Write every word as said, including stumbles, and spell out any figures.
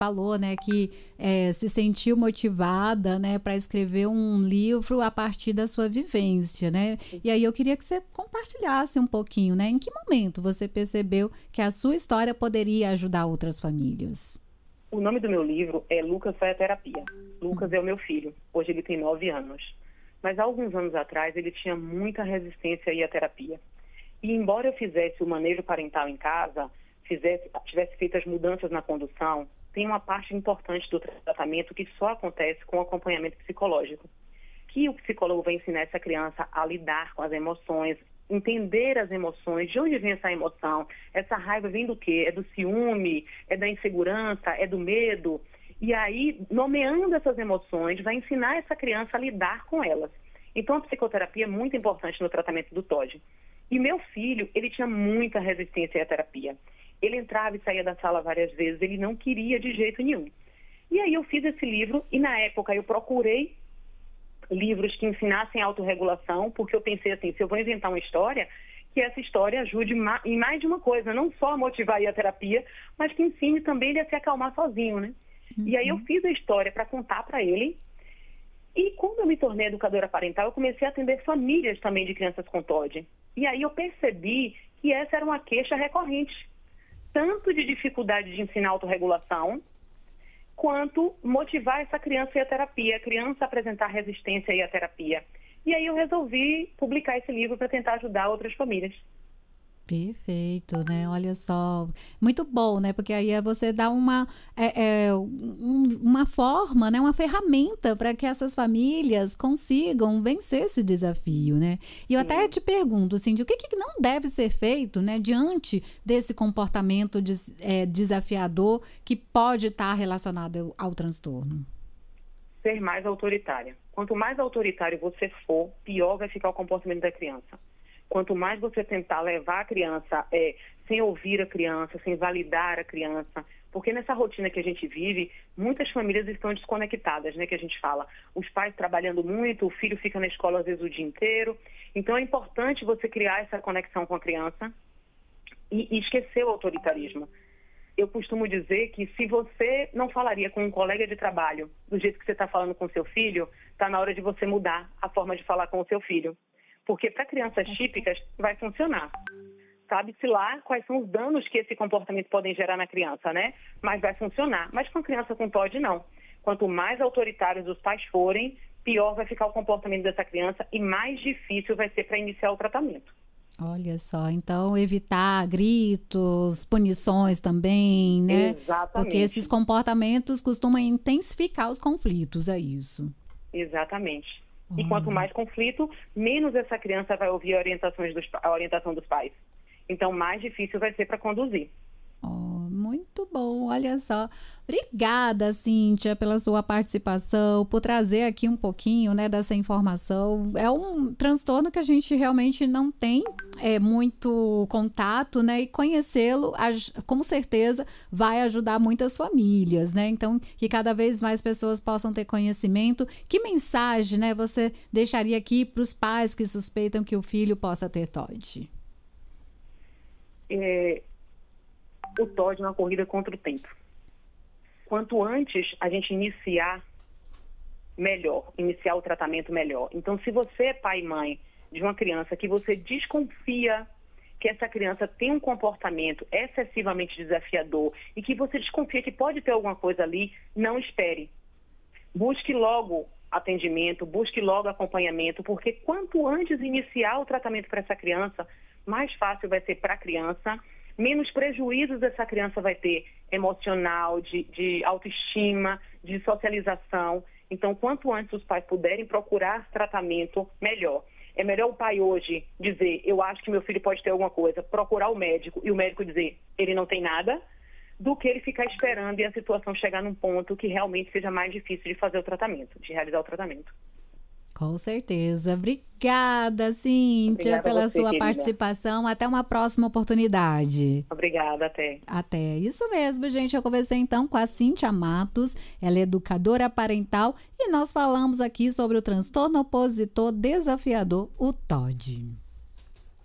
falou, né, que é, se sentiu motivada, né, para escrever um livro a partir da sua vivência, né? E aí eu queria que você compartilhasse um pouquinho, né? Em que momento você percebeu que a sua história poderia ajudar outras famílias? O nome do meu livro é Lucas Vai à Terapia. Lucas é o meu filho. Hoje ele tem nove anos. Mas há alguns anos atrás ele tinha muita resistência a ir à terapia. E embora eu fizesse o manejo parental em casa, fizesse, tivesse feito as mudanças na condução, tem uma parte importante do tratamento que só acontece com o acompanhamento psicológico. Que o psicólogo vai ensinar essa criança a lidar com as emoções, entender as emoções, de onde vem essa emoção, essa raiva vem do quê? É do ciúme, é da insegurança, é do medo. E aí, nomeando essas emoções, vai ensinar essa criança a lidar com elas. Então, a psicoterapia é muito importante no tratamento do T O D. E meu filho, ele tinha muita resistência à terapia. Ele entrava e saía da sala várias vezes, ele não queria de jeito nenhum. E aí eu fiz esse livro e na época eu procurei livros que ensinassem autorregulação, porque eu pensei assim, se eu vou inventar uma história, que essa história ajude em mais de uma coisa, não só a motivar a ir à terapia, mas que ensine também ele a se acalmar sozinho, né? Uhum. E aí eu fiz a história para contar para ele. E quando eu me tornei educadora parental, eu comecei a atender famílias também de crianças com T O D. E aí eu percebi que essa era uma queixa recorrente, tanto de dificuldade de ensinar autorregulação, quanto motivar essa criança a ir à terapia, a criança a apresentar resistência a ir à terapia. E aí eu resolvi publicar esse livro para tentar ajudar outras famílias. Perfeito, né? Olha só, muito bom, né? Porque aí você dá uma, é, é, um, uma forma, né? Uma ferramenta para que essas famílias consigam vencer esse desafio, né? E eu Sim. até te pergunto, Cindy, o que, que não deve ser feito, né? Diante desse comportamento des, é, desafiador que pode estar relacionado ao, ao transtorno? Ser mais autoritária. Quanto mais autoritário você for, pior vai ficar o comportamento da criança. Quanto mais você tentar levar a criança, é, sem ouvir a criança, sem validar a criança, porque nessa rotina que a gente vive, muitas famílias estão desconectadas, né, que a gente fala. Os pais trabalhando muito, o filho fica na escola às vezes o dia inteiro. Então é importante você criar essa conexão com a criança e, e esquecer o autoritarismo. Eu costumo dizer que se você não falaria com um colega de trabalho do jeito que você está falando com o seu filho, está na hora de você mudar a forma de falar com o seu filho. Porque para crianças típicas vai funcionar. Sabe-se lá quais são os danos que esse comportamento podem gerar na criança, né? Mas vai funcionar. Mas com a criança com T O D, não. Quanto mais autoritários os pais forem, pior vai ficar o comportamento dessa criança e mais difícil vai ser para iniciar o tratamento. Olha só, então evitar gritos, punições também, né? Exatamente. Porque esses comportamentos costumam intensificar os conflitos, é isso? Exatamente. E quanto mais conflito, menos essa criança vai ouvir orientações dos, a orientação dos pais. Então, mais difícil vai ser para conduzir. Oh, muito bom, olha só. Obrigada, Cíntia, pela sua participação, por trazer aqui um pouquinho, né, dessa informação. É um transtorno que a gente realmente não tem é, muito contato, né, e conhecê-lo, com certeza, vai ajudar muitas famílias, né? Então, que cada vez mais pessoas possam ter conhecimento. Que mensagem, né, você deixaria aqui para os pais que suspeitam que o filho possa ter T O D? É... O T O D é uma corrida contra o tempo. Quanto antes a gente iniciar, melhor, iniciar o tratamento melhor. Então, se você é pai e mãe de uma criança que você desconfia que essa criança tem um comportamento excessivamente desafiador e que você desconfia que pode ter alguma coisa ali, não espere. Busque logo atendimento, busque logo acompanhamento, porque quanto antes iniciar o tratamento para essa criança, mais fácil vai ser para a criança, menos prejuízos essa criança vai ter emocional, de, de autoestima, de socialização. Então, quanto antes os pais puderem procurar tratamento, melhor. É melhor o pai hoje dizer, eu acho que meu filho pode ter alguma coisa, procurar o médico e o médico dizer, ele não tem nada, do que ele ficar esperando e a situação chegar num ponto que realmente seja mais difícil de fazer o tratamento, de realizar o tratamento. Com certeza. Obrigada, Cíntia, Obrigada pela você, sua querida. participação. Até uma próxima oportunidade. Obrigada, até. Até. Isso mesmo, gente. Eu conversei então com a Cíntia Matos. Ela é educadora parental e nós falamos aqui sobre o transtorno opositor desafiador, o T O D.